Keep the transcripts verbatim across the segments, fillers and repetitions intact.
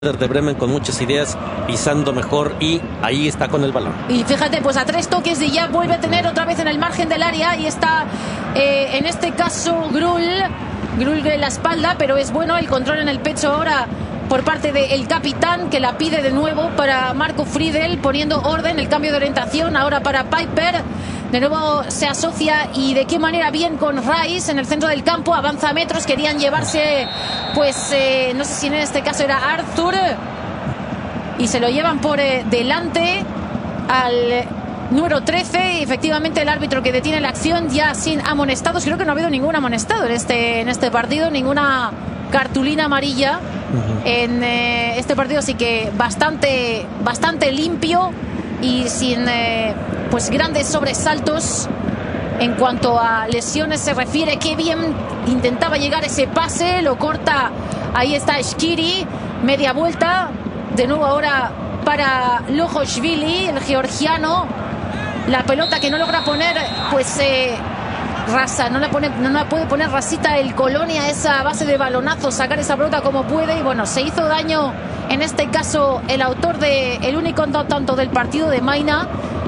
de Bremen con muchas ideas, pisando mejor y ahí está con el balón. Y fíjate, pues a tres toques y ya vuelve a tener otra vez en el margen del área y está eh, en este caso Grul, Grul de la espalda, pero es bueno el control en el pecho ahora por parte del capitán, que la pide de nuevo para Marco Friedel, poniendo orden, el cambio de orientación ahora para Piper. De nuevo se asocia y de qué manera bien con Rice en el centro del campo, avanza metros, querían llevarse, pues eh, no sé si en este caso era Arthur, y se lo llevan por eh, delante al número trece, y efectivamente el árbitro que detiene la acción ya sin amonestados. Creo que no ha habido ningún amonestado en este, en este partido, ninguna cartulina amarilla uh-huh. en eh, este partido, así que bastante, bastante limpio y sin eh, pues grandes sobresaltos en cuanto a lesiones se refiere. Qué bien intentaba llegar ese pase, lo corta, ahí está Shkiri, media vuelta, de nuevo ahora para Lojoshvili, el georgiano, la pelota que no logra poner, pues eh, Rasa, no la, pone, no la puede poner Rasita el Colonia, esa base de balonazo, sacar esa pelota como puede, y bueno, se hizo daño en este caso el autor de el único tanto del partido de Maina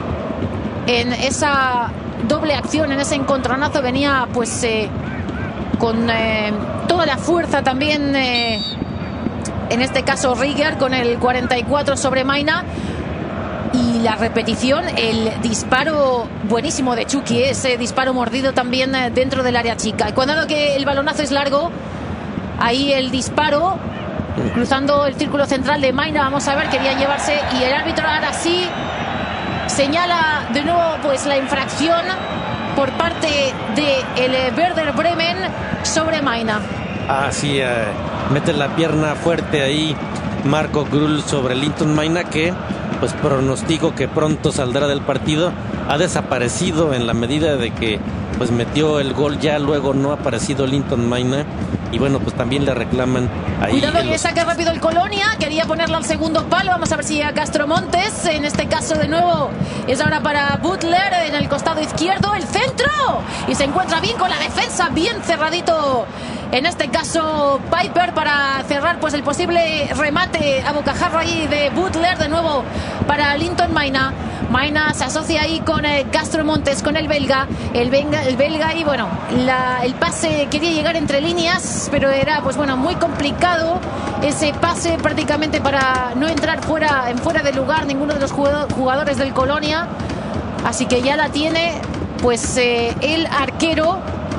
en esa doble acción, en ese encontronazo. Venía pues eh, con eh, toda la fuerza también eh, en este caso Rieger con el cuarenta y cuatro sobre Maina. Y la repetición, el disparo buenísimo de Chucky, ese disparo mordido también dentro del área chica. Y cuando que el balonazo es largo, ahí el disparo cruzando el círculo central de Maina, vamos a ver, querían llevarse, y el árbitro ahora sí señala de nuevo pues la infracción por parte de el Werder Bremen sobre Maina. Ah, sí, eh, mete la pierna fuerte ahí Marco Grul sobre Linton Maina, que pues pronostico que pronto saldrá del partido. Ha desaparecido en la medida de que pues metió el gol, ya luego no ha aparecido Linton Maina, y bueno, pues también le reclaman ahí. Cuidado que los... saque rápido el Colonia, quería ponerlo al segundo palo, vamos a ver si llega Castro Montes, en este caso de nuevo es ahora para Butler en el costado izquierdo, el centro, y se encuentra bien con la defensa, bien cerradito en este caso Piper para cerrar pues el posible remate a bocajarro ahí de Butler, de nuevo para Linton Maina. Maina se asocia ahí con eh, Castro Montes, con el belga, el belga, el belga y bueno, la, el pase quería llegar entre líneas, pero era pues bueno, muy complicado ese pase prácticamente para no entrar fuera, en fuera de lugar ninguno de los jugadores del Colonia, así que ya la tiene pues eh, el arquero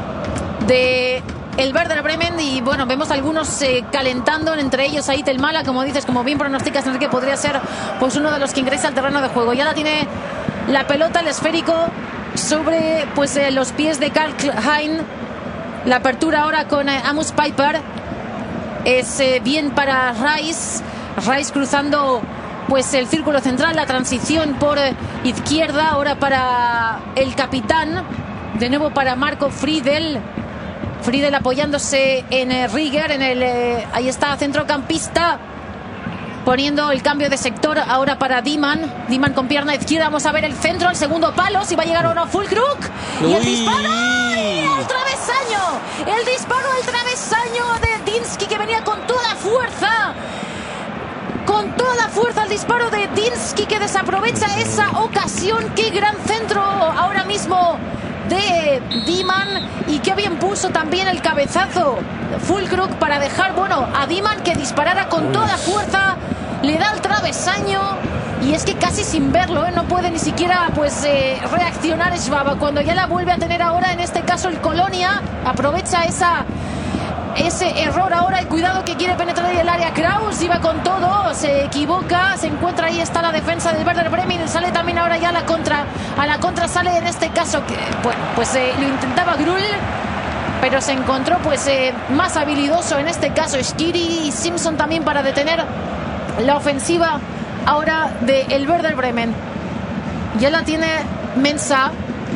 de el Werder Bremen, y bueno, vemos algunos eh, calentando, entre ellos ahí Telmala, como dices, como bien pronosticas, Enrique, podría ser pues uno de los que ingresa al terreno de juego. Ya la tiene la pelota, el esférico, sobre pues eh, los pies de Karl Hein. La apertura ahora con eh, Amos Piper es eh, bien para Rice. Rice cruzando pues el círculo central, la transición por eh, izquierda, ahora para el capitán, de nuevo para Marco Friedel. Friedel apoyándose en eh, Rieger, en el eh, ahí está centrocampista, poniendo el cambio de sector ahora para Diman. Diman con pierna izquierda, vamos a ver el centro, al segundo palo, si va a llegar o no Fulkrug, y el disparo ¡ay! ¡Al travesaño! El disparo al travesaño de Dinsky, que venía con toda fuerza, con toda la fuerza el disparo de Dinsky, que desaprovecha esa ocasión. Qué gran centro ahora mismo de Diman, y qué bien puso también el cabezazo Fulkrug para dejar, bueno, a Diman que disparara con toda fuerza, le da el travesaño, y es que casi sin verlo, ¿eh? No puede ni siquiera pues eh, reaccionar Schwab, cuando ya la vuelve a tener ahora, en este caso el Colonia, aprovecha esa ese error ahora, y cuidado que quiere penetrar ahí el área. Kraus iba con todo, se equivoca, se encuentra ahí, está la defensa del Werder Bremen, sale también ahora ya a la contra, a la contra sale en este caso, que bueno, pues eh, lo intentaba Grul, pero se encontró pues eh, más habilidoso en este caso Shkiri, y Simpson también para detener la ofensiva ahora del Werder Bremen. Ya la tiene Mensah,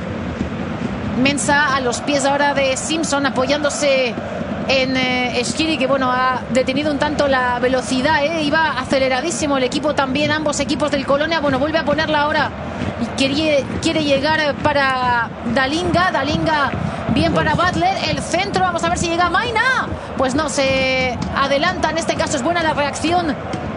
Mensah a los pies ahora de Simpson, apoyándose en eh, Shkiri, que bueno, ha detenido un tanto la velocidad, eh, iba aceleradísimo el equipo también, ambos equipos del Colonia. Bueno, vuelve a ponerla ahora y quiere, quiere llegar para Dalinga, Dalinga bien para Butler, el centro, vamos a ver si llega Maina, pues no, se adelanta, en este caso es buena la reacción